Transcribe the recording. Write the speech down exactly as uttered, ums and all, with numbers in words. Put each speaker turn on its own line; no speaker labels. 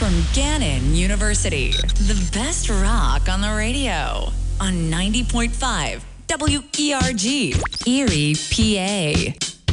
from Gannon University. The best rock on the radio on ninety point five W E R G, Erie, P A.